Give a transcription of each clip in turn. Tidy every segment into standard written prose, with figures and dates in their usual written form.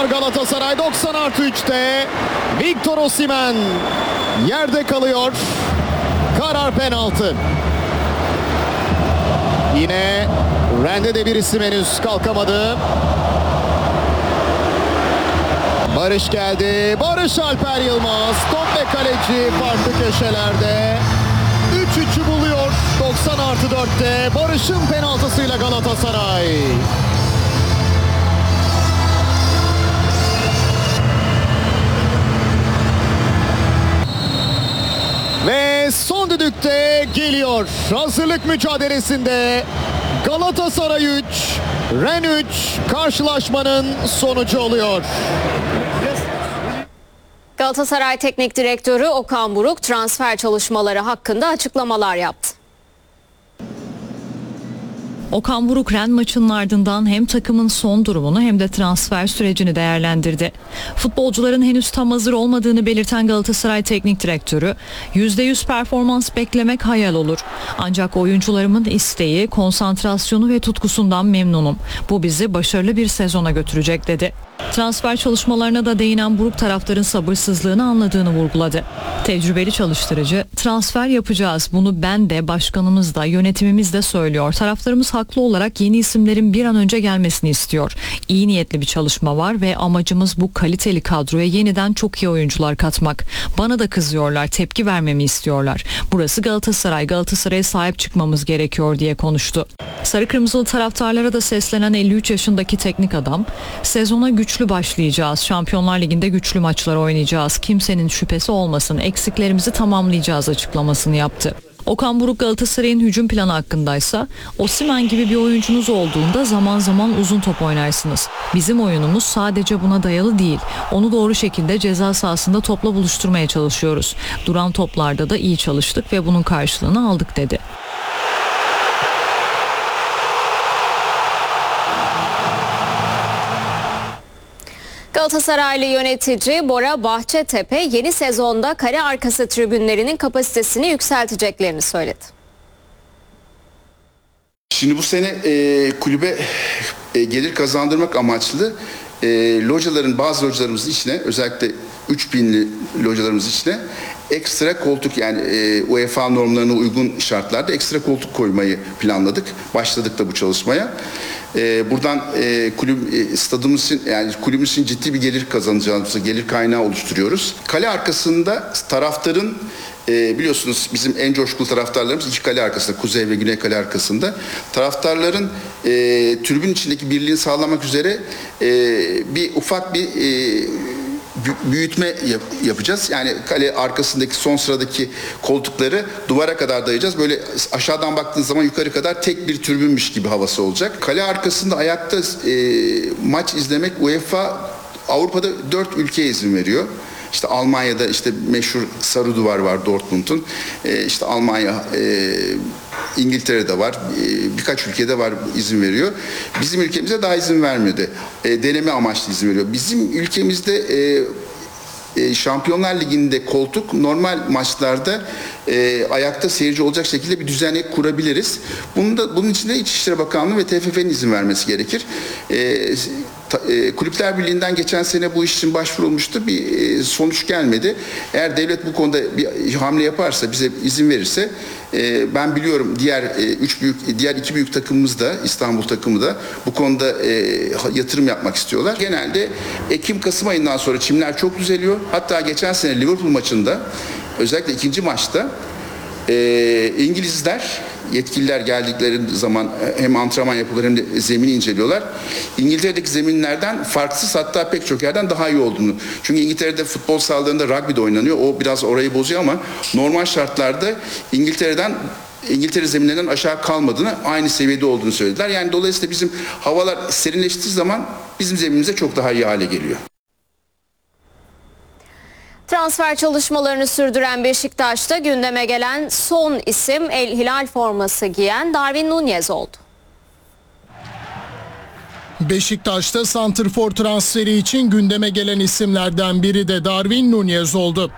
kazanıyor Galatasaray 90+3'te. Victor Osimhen yerde kalıyor. Karar penaltı. Yine Ren'de bir isim henüz kalkamadı. Barış geldi. Barış Alper Yılmaz. Top ve kaleci farklı köşelerde. 3-3'ü buluyor 90+4'te. Barış'ın penaltısıyla Galatasaray. Ve son düdükte geliyor. Hazırlık mücadelesinde Galatasaray 3, Ren 3 karşılaşmanın sonucu oluyor. Galatasaray Teknik Direktörü Okan Buruk transfer çalışmaları hakkında açıklamalar yaptı. Okan Buruk Ren maçının ardından hem takımın son durumunu hem de transfer sürecini değerlendirdi. Futbolcuların henüz tam hazır olmadığını belirten Galatasaray Teknik Direktörü, %100 performans beklemek hayal olur. Ancak oyuncularımın isteği, konsantrasyonu ve tutkusundan memnunum. Bu bizi başarılı bir sezona götürecek dedi. Transfer çalışmalarına da değinen Buruk taraftarın sabırsızlığını anladığını vurguladı. Tecrübeli çalıştırıcı, transfer yapacağız, bunu ben de, başkanımız da, yönetimimiz de söylüyor. Taraftarımız haklı olarak yeni isimlerin bir an önce gelmesini istiyor. İyi niyetli bir çalışma var ve amacımız bu kaliteli kadroya yeniden çok iyi oyuncular katmak. Bana da kızıyorlar, tepki vermemi istiyorlar. Burası Galatasaray, Galatasaray'a sahip çıkmamız gerekiyor diye konuştu. Sarı kırmızılı taraftarlara da seslenen 53 yaşındaki teknik adam, sezona güçlü başlayacağız, Şampiyonlar Ligi'nde güçlü maçlar oynayacağız, kimsenin şüphesi olmasın, eksiklerimizi tamamlayacağız açıklamasını yaptı. Okan Buruk Galatasaray'ın hücum planı hakkındaysa, Osimhen gibi bir oyuncunuz olduğunda zaman zaman uzun top oynarsınız. Bizim oyunumuz sadece buna dayalı değil. Onu doğru şekilde ceza sahasında topla buluşturmaya çalışıyoruz. Duran toplarda da iyi çalıştık ve bunun karşılığını aldık dedi. Galatasaraylı yönetici Bora Bahçetepe yeni sezonda kale arkası tribünlerinin kapasitesini yükselteceklerini söyledi. Şimdi bu sene kulübe gelir kazandırmak amaçlı bazı localarımızın içine, özellikle 3000'li localarımızın içine ekstra koltuk, yani UEFA normlarına uygun şartlarda ekstra koltuk koymayı planladık. Başladık da bu çalışmaya. Buradan stadımız için, yani kulübümüz için ciddi bir gelir kazanacağımızı, gelir kaynağı oluşturuyoruz. Kale arkasında taraftarın, biliyorsunuz bizim en coşkulu taraftarlarımız iki kale arkasında, kuzey ve güney kale arkasında. Taraftarların tribün içindeki birliğini sağlamak üzere ufak bir büyütme yapacağız. Yani kale arkasındaki son sıradaki koltukları duvara kadar dayayacağız. Böyle aşağıdan baktığınız zaman yukarı kadar tek bir tribünmüş gibi havası olacak. Kale arkasında ayakta maç izlemek UEFA Avrupa'da 4 ülkeye izin veriyor. İşte Almanya'da işte meşhur Sarı Duvar var, Dortmund'un. İşte Almanya, İngiltere'de var. Birkaç ülkede var, izin veriyor. Bizim ülkemize daha izin vermedi. Deneme amaçlı izin veriyor. Bizim ülkemizde Şampiyonlar Ligi'nde koltuk normal maçlarda ayakta seyirci olacak şekilde bir düzenek kurabiliriz. Bunun için de İçişleri Bakanlığı ve TFF'nin izin vermesi gerekir. Kulüpler Birliği'nden geçen sene bu iş için başvurulmuştu. Bir sonuç gelmedi. Eğer devlet bu konuda bir hamle yaparsa, bize izin verirse, ben biliyorum diğer iki büyük takımımız da, İstanbul takımı da bu konuda yatırım yapmak istiyorlar. Genelde Ekim-Kasım ayından sonra çimler çok düzeliyor. Hatta geçen sene Liverpool maçında, özellikle ikinci maçta İngilizler, yetkililer geldikleri zaman hem antrenman yapıyorlar hem de zemini inceliyorlar. İngiltere'deki zeminlerden farksız, hatta pek çok yerden daha iyi olduğunu. Çünkü İngiltere'de futbol sahalarında rugby de oynanıyor. O biraz orayı bozuyor ama normal şartlarda İngiltere zeminlerinden aşağı kalmadığını, aynı seviyede olduğunu söylediler. Yani dolayısıyla bizim havalar serinleştiği zaman bizim zeminimize çok daha iyi hale geliyor. Transfer çalışmalarını sürdüren Beşiktaş'ta gündeme gelen son isim El Hilal forması giyen Darwin Núñez oldu. Beşiktaş'ta santrfor transferi için gündeme gelen isimlerden biri de Darwin Núñez oldu.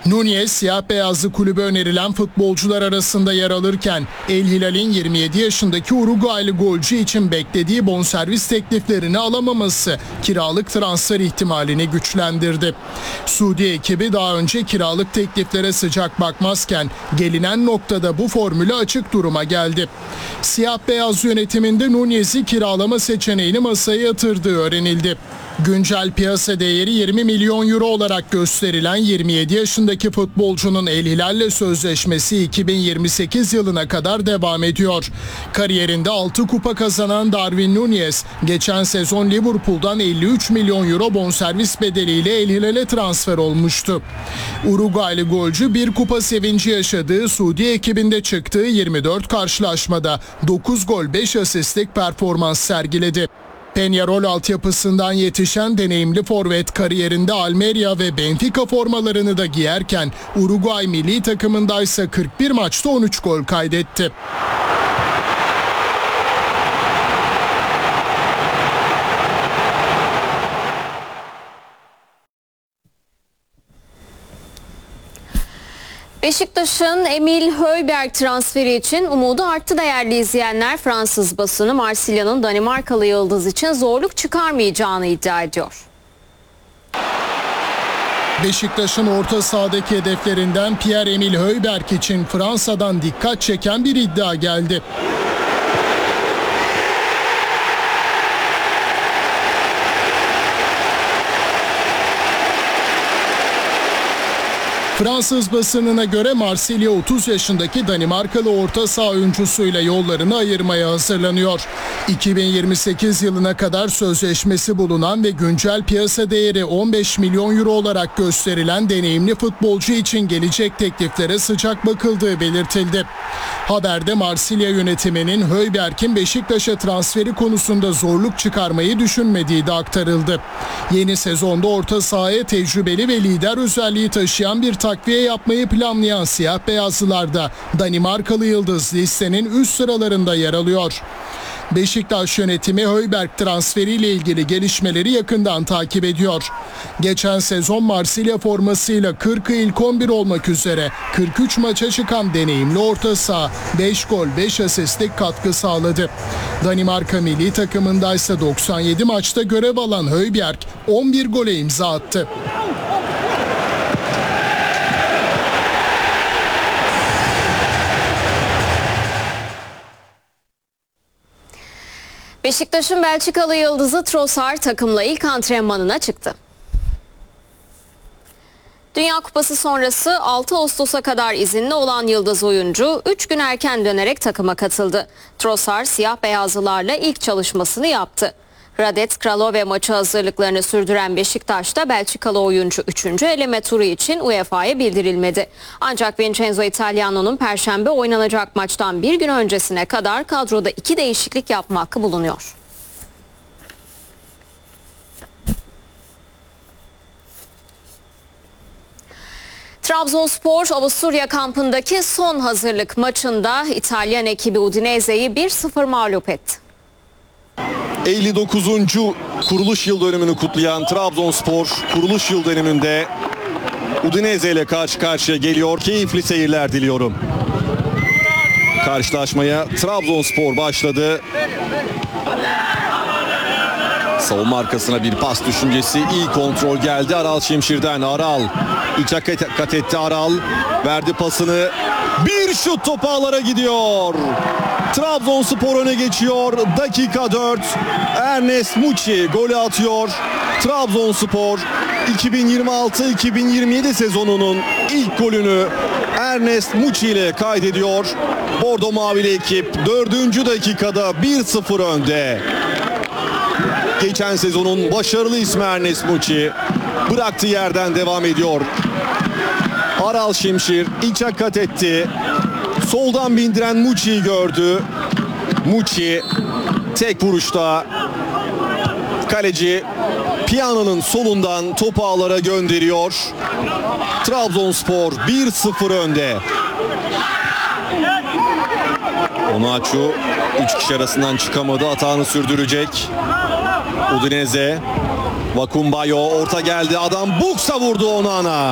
Nunez siyah beyazlı kulübe önerilen futbolcular arasında yer alırken El Hilal'in 27 yaşındaki Uruguaylı golcü için beklediği bonservis tekliflerini alamaması kiralık transfer ihtimalini güçlendirdi. Suudi ekibi daha önce kiralık tekliflere sıcak bakmazken gelinen noktada bu formülü açık duruma geldi. Siyah beyaz yönetiminde Nunez'i kiralama seçeneğini masaya yatırdığı öğrenildi. Güncel piyasa değeri 20 milyon euro olarak gösterilen 27 yaşındaki futbolcunun El Hilal'le sözleşmesi 2028 yılına kadar devam ediyor. Kariyerinde 6 kupa kazanan Darwin Nunez geçen sezon Liverpool'dan 53 milyon euro bonservis bedeliyle El Hilal'e transfer olmuştu. Uruguaylı golcü bir kupa sevinci yaşadığı Suudi ekibinde çıktığı 24 karşılaşmada 9 gol 5 asistlik performans sergiledi. Peñarol altyapısından yetişen deneyimli forvet kariyerinde Almeria ve Benfica formalarını da giyerken Uruguay milli takımındaysa 41 maçta 13 gol kaydetti. Beşiktaş'ın Emil Højbjerg transferi için umudu arttı değerli izleyenler. Fransız basını Marsilya'nın Danimarkalı yıldız için zorluk çıkarmayacağını iddia ediyor. Beşiktaş'ın orta sahadaki hedeflerinden Pierre-Emile Højbjerg için Fransa'dan dikkat çeken bir iddia geldi. Fransız basınına göre Marsilya 30 yaşındaki Danimarkalı orta saha oyuncusuyla yollarını ayırmaya hazırlanıyor. 2028 yılına kadar sözleşmesi bulunan ve güncel piyasa değeri 15 milyon euro olarak gösterilen deneyimli futbolcu için gelecek tekliflere sıcak bakıldığı belirtildi. Haberde Marsilya yönetiminin Højbjerg'in Beşiktaş'a transferi konusunda zorluk çıkarmayı düşünmediği de aktarıldı. Yeni sezonda orta sahaya tecrübeli ve lider özelliği taşıyan bir takviye yapmayı planlayan siyah beyazlılar da Danimarkalı yıldız listenin üst sıralarında yer alıyor. Beşiktaş yönetimi Højbjerg transferiyle ilgili gelişmeleri yakından takip ediyor. Geçen sezon Marsilya formasıyla 40'ı ilk 11 olmak üzere 43 maça çıkan deneyimli orta saha 5 gol 5 asistlik katkı sağladı. Danimarka milli takımındaysa 97 maçta görev alan Højbjerg 11 gole imza attı. Beşiktaş'ın Belçikalı yıldızı Trossard takımla ilk antrenmanına çıktı. Dünya Kupası sonrası 6 Ağustos'a kadar izinli olan yıldız oyuncu 3 gün erken dönerek takıma katıldı. Trossard siyah beyazlılarla ilk çalışmasını yaptı. Radek Kralove maçı hazırlıklarını sürdüren Beşiktaş'ta Belçikalı oyuncu 3. eleme turu için UEFA'ya bildirilmedi. Ancak Vincenzo Italiano'nun Perşembe oynanacak maçtan bir gün öncesine kadar kadroda 2 değişiklik yapma hakkı bulunuyor. Trabzonspor Avusturya kampındaki son hazırlık maçında İtalyan ekibi Udinese'yi 1-0 mağlup etti. 59. kuruluş yıl dönümünü kutlayan Trabzonspor kuruluş yıl dönümünde Udinese ile karşı karşıya geliyor. Keyifli seyirler diliyorum. Karşılaşmaya Trabzonspor başladı. Savunma arkasına bir pas düşüncesi. İyi kontrol geldi Aral Şimşir'den. Aral içe kat etti Aral. Verdi pasını. Bir şut topu ağlara gidiyor. Trabzonspor öne geçiyor. Dakika 4. Ernest Muçi golü atıyor. Trabzonspor 2026-2027 sezonunun ilk golünü Ernest Muçi ile kaydediyor. Bordo Mavili ekip 4. dakikada 1-0 önde. Geçen sezonun başarılı ismi Ernest Muçi bıraktığı yerden devam ediyor. Aral Şimşir içe kat etti. Soldan bindiren Muçi'yi gördü. Muçi tek vuruşta kaleci Piano'nun solundan topu ağlara gönderiyor. Trabzonspor 1-0 önde. Onaçu 3 kişi arasından çıkamadı. Atağını sürdürecek. Udinese. Vakumbayo orta geldi. Adam buksa vurdu Onana.